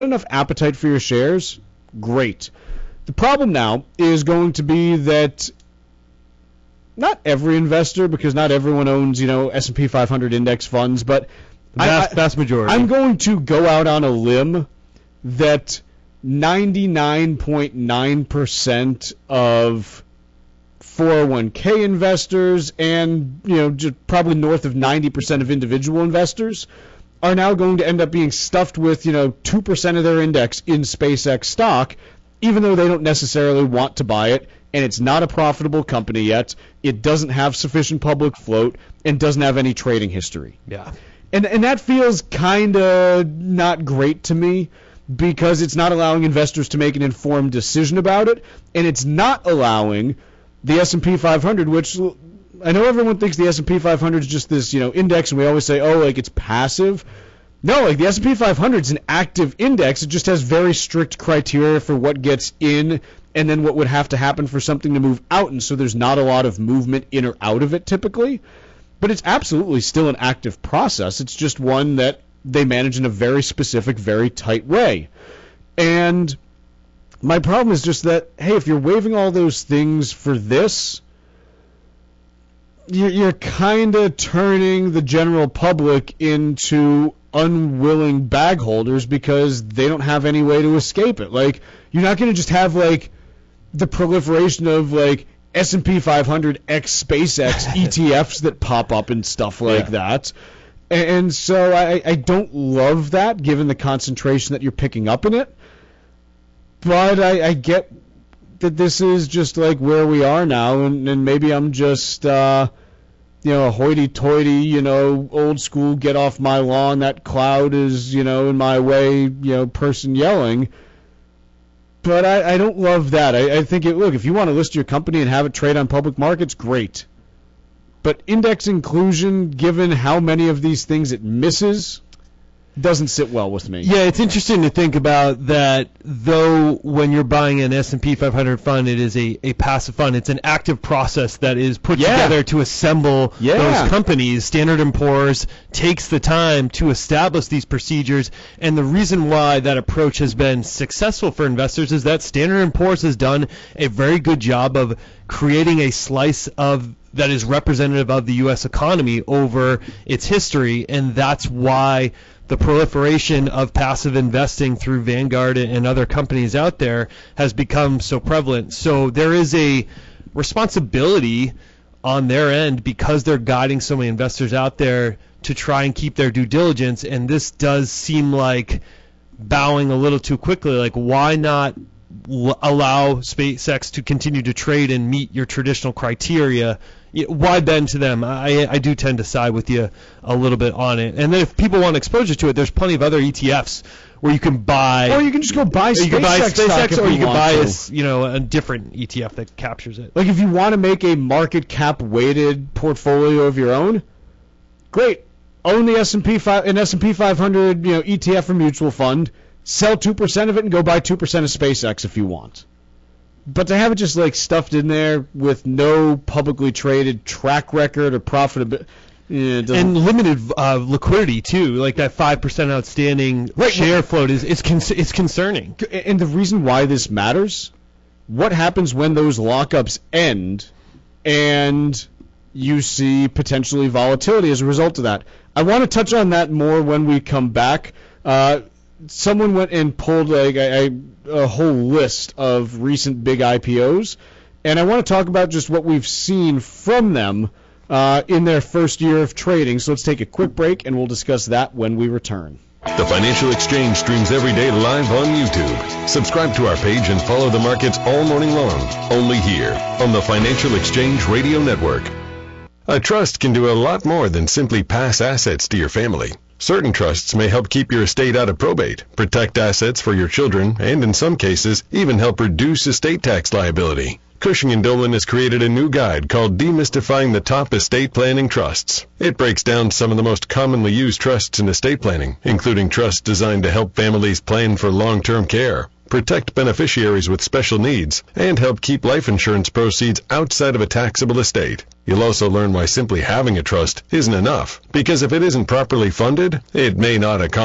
enough appetite for your shares, great. The problem now is going to be that not every investor, because not everyone owns, S&P 500 index funds, but vast majority. I'm going to go out on a limb that 99.9% of 401k investors and, just probably north of 90% of individual investors are now going to end up being stuffed with, 2% of their index in SpaceX stock, even though they don't necessarily want to buy it, and it's not a profitable company yet. It doesn't have sufficient public float and doesn't have any trading history. Yeah. And that feels kind of not great to me, because it's not allowing investors to make an informed decision about it, and it's not allowing the S&P 500, which I know everyone thinks the S&P 500 is just this, index, and we always say, it's passive. No, the S&P 500 is an active index. It just has very strict criteria for what gets in and then what would have to happen for something to move out, and so there's not a lot of movement in or out of it typically. But it's absolutely still an active process. It's just one that they manage in a very specific, very tight way. And my problem is just that, hey, if you're waiving all those things for this, you're kind of turning the general public into unwilling bag holders because they don't have any way to escape it. Like, you're not going to just have, the proliferation of, S&P 500 x SpaceX ETFs that pop up and stuff like that. And so I don't love that, given the concentration that you're picking up in it. But I get that this is just where we are now, and maybe I'm just a hoity-toity, old school, get off my lawn, that cloud is, in my way, person yelling. But I don't love that. I think, if you want to list your company and have it trade on public markets, great. But index inclusion, given how many of these things it misses, doesn't sit well with me. Yeah, it's interesting to think about that, though, when you're buying an S&P 500 fund, it is a passive fund. It's an active process that is put together to assemble those companies. Standard & Poor's takes the time to establish these procedures, and the reason why that approach has been successful for investors is that Standard & Poor's has done a very good job of creating a slice of that is representative of the U.S. economy over its history, and that's why the proliferation of passive investing through Vanguard and other companies out there has become so prevalent. So there is a responsibility on their end, because they're guiding so many investors out there, to try and keep their due diligence, and this does seem like bowing a little too quickly. Why not allow SpaceX to continue to trade and meet your traditional criteria? Why bend to them? I do tend to side with you a little bit on it. And then if people want exposure to it, there's plenty of other ETFs where you can buy. Or you can just go buy SpaceX, or you can buy a different ETF that captures it. If you want to make a market cap weighted portfolio of your own, great. Own the S&P 500 ETF or mutual fund. Sell 2% of it and go buy 2% of SpaceX if you want. But to have it just stuffed in there with no publicly traded track record or profitability, and limited liquidity too, that 5% outstanding share float is concerning. And the reason why this matters, what happens when those lockups end and you see potentially volatility as a result of that? I want to touch on that more when we come back. Someone went and pulled a whole list of recent big IPOs, and I want to talk about just what we've seen from them in their first year of trading. So let's take a quick break, and we'll discuss that when we return. The Financial Exchange streams every day live on YouTube. Subscribe to our page and follow the markets all morning long, only here on the Financial Exchange Radio Network. A trust can do a lot more than simply pass assets to your family. Certain trusts may help keep your estate out of probate, protect assets for your children, and in some cases, even help reduce estate tax liability. Cushing & Dolan has created a new guide called Demystifying the Top Estate Planning Trusts. It breaks down some of the most commonly used trusts in estate planning, including trusts designed to help families plan for long-term care, protect beneficiaries with special needs, and help keep life insurance proceeds outside of a taxable estate. You'll also learn why simply having a trust isn't enough, because if it isn't properly funded, it may not accomplish